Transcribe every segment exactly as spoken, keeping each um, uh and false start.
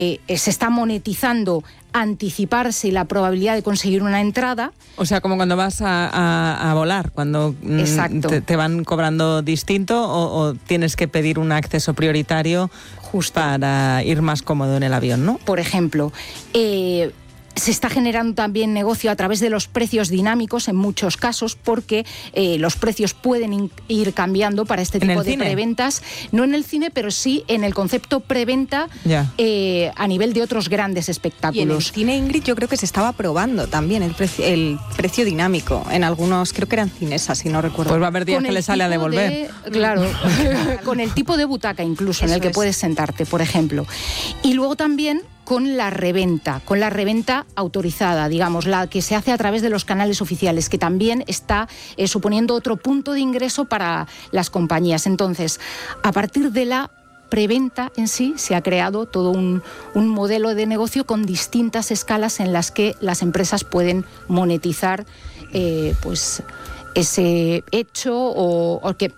Eh, se está monetizando anticiparse y la probabilidad de conseguir una entrada. O sea, como cuando vas a, a, a volar, cuando mm, te, te van cobrando distinto o, o tienes que pedir un acceso prioritario Justo. Para ir más cómodo en el avión, ¿no? Por ejemplo, eh, se está generando también negocio a través de los precios dinámicos en muchos casos, porque eh, los precios pueden in- ir cambiando para este tipo de cine? preventas, no en el cine, pero sí en el concepto preventa eh, a nivel de otros grandes espectáculos. Y en el cine, Ingrid, yo creo que se estaba probando también el precio, el precio dinámico en algunos, creo que eran Cinesa, si no recuerdo. Pues va a haber días con que le sale a devolver. De, claro, con el tipo de butaca incluso Eso en el que es. puedes sentarte, por ejemplo. Y luego también con la reventa, con la reventa autorizada, digamos, la que se hace a través de los canales oficiales, que también está eh, suponiendo otro punto de ingreso para las compañías. Entonces, a partir de la preventa en sí, se ha creado todo un, un modelo de negocio con distintas escalas en las que las empresas pueden monetizar eh, pues, ese hecho o, o que...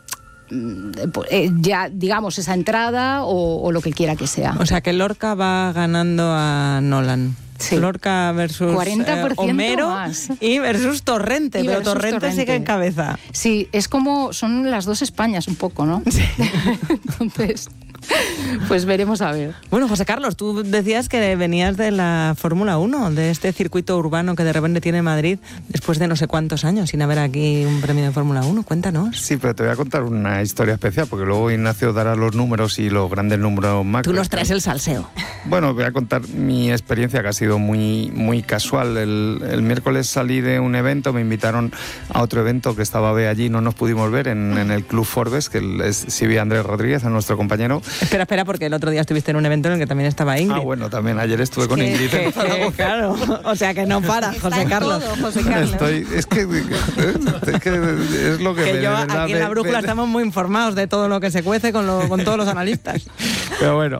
ya digamos esa entrada o, o lo que quiera que sea. O sea que Lorca va ganando a Nolan. Sí. Lorca versus cuarenta por ciento eh, Homero más. y versus Torrente, y pero versus Torrente, Torrente sigue en cabeza. Sí, es como son las dos Españas un poco, ¿no? Sí. Entonces, pues veremos a ver. Bueno, José Carlos, tú decías que venías de la Fórmula uno, de este circuito urbano que de repente tiene Madrid después de no sé cuántos años sin haber aquí un premio de Fórmula uno. Cuéntanos. Sí, pero te voy a contar una historia especial, porque luego Ignacio dará los números y los grandes números macro. Tú nos traes el salseo. Bueno, voy a contar mi experiencia, que ha sido muy, muy casual. El, el miércoles salí de un evento, me invitaron a otro evento que estaba B allí, no nos pudimos ver, en, en el Club Forbes, que es Silvia Andrés Rodríguez, a nuestro compañero. Espera, espera, porque el otro día estuviste en un evento en el que también estaba Ingrid. Ah, bueno, también ayer estuve con que, Ingrid. Que, que, claro, o sea que no para, José Carlos. Todo, José Carlos. Estoy, es, que, es que es lo que... que me, yo, de verdad, aquí en La Brújula me, estamos muy informados de todo lo que se cuece con, lo, con todos los analistas. Pero bueno,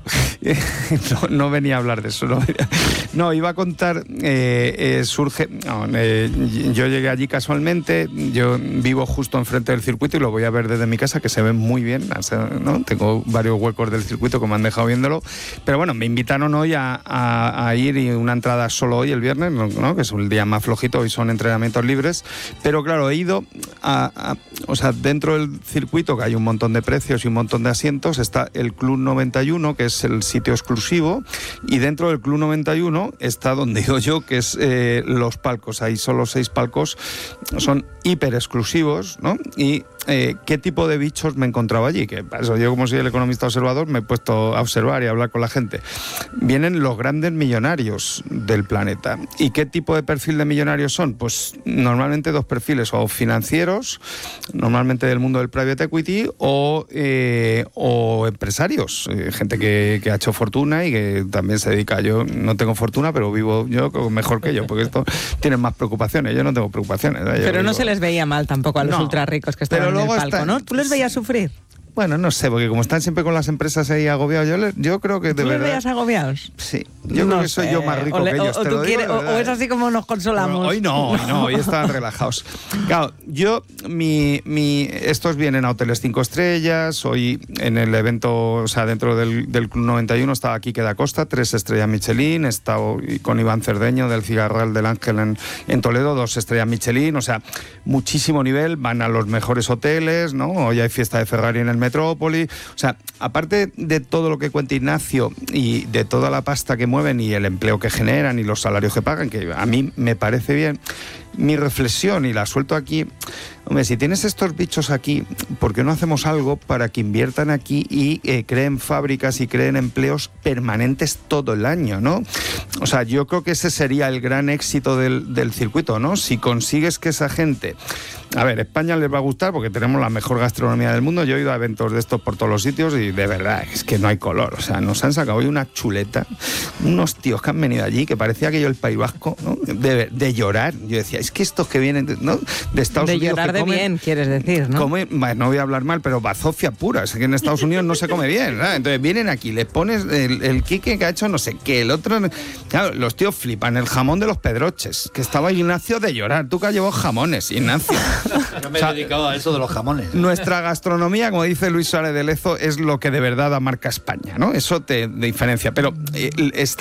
no, no venía a hablar de eso. No, venía, no iba a contar, eh, eh, surge... No, eh, yo llegué allí casualmente, yo vivo justo enfrente del circuito y lo voy a ver desde mi casa, que se ve muy bien, ¿no? Tengo varios huecos del circuito que me han dejado viéndolo, pero bueno, me invitaron hoy a, a, a ir, y una entrada solo hoy, el viernes, ¿no? Que es un día más flojito, hoy son entrenamientos libres, pero claro, he ido a, a... O sea, dentro del circuito, que hay un montón de precios y un montón de asientos, está el Club noventa y uno, que es el sitio exclusivo, y dentro del Club noventa y uno está donde digo yo, que es eh, los palcos. Hay solo seis palcos, son hiper exclusivos, ¿no? Y eh, ¿qué tipo de bichos me encontraba allí? Que eso, yo, como soy el economista observador, me he puesto a observar y a hablar con la gente. Vienen los grandes millonarios del planeta. ¿Y qué tipo de perfil de millonarios son? Pues normalmente dos perfiles, o financieros, normalmente del mundo del private equity, o, eh, o empresarios, eh, gente que, que ha hecho fortuna y que también se dedica. Yo no tengo fortuna, pero vivo yo mejor que yo, porque esto tienen más preocupaciones. Yo no tengo preocupaciones. ¿eh? Pero vivo... no se les veía mal tampoco a los no, ultra ricos que estaban en el palco, está... ¿no? ¿Tú les veías sufrir? Bueno, no sé, porque como están siempre con las empresas ahí agobiados, yo, le, yo creo que de ¿Tú verdad... les veías agobiados? Sí, yo no creo que sé. soy yo más rico o le, que ellos, o, te tú lo digo, quieres, o, o es así como nos consolamos. No, hoy no, hoy no, hoy estaban relajados. Claro, yo, mi, mi, estos vienen a hoteles cinco estrellas, hoy en el evento, o sea, dentro del, del Club noventa y uno estaba Quique da Costa, tres estrellas Michelin, he estado con Iván Cerdeño del Cigarral del Ángel en, en Toledo, dos estrellas Michelin, o sea, muchísimo nivel, van a los mejores hoteles, ¿no? Hoy hay fiesta de Ferrari en el Metrópoli. O sea, aparte de todo lo que cuenta Ignacio y de toda la pasta que mueven y el empleo que generan y los salarios que pagan, que a mí me parece bien, mi reflexión, y la suelto aquí, hombre, si tienes estos bichos aquí, ¿por qué no hacemos algo para que inviertan aquí y eh, creen fábricas y creen empleos permanentes todo el año, ¿no? O sea, yo creo que ese sería el gran éxito del, del circuito, ¿no? Si consigues que esa gente... A ver, España les va a gustar porque tenemos la mejor gastronomía del mundo. Yo he ido a eventos de estos por todos los sitios y de verdad es que no hay color. O sea, nos han sacado hoy una chuleta, unos tíos que han venido allí que parecía aquello el País Vasco, ¿no? De, de llorar. Yo decía, es que estos que vienen de, ¿no? de Estados de Unidos... De llorar de comen, bien, quieres decir, ¿no? Comen, bueno, no voy a hablar mal, pero bazofia pura. Es que en Estados Unidos no se come bien, ¿no? Entonces vienen aquí, les pones el, el Quique que ha hecho no sé qué, el otro... Claro, los tíos flipan, el jamón de los Pedroches, que estaba Ignacio de llorar. Tú que has llevado jamones, Ignacio. Yo me he dedicado a eso de los jamones. Nuestra gastronomía, como dice Luis Suárez de Lezo, es lo que de verdad marca España, ¿no? Eso te diferencia. Pero eh, está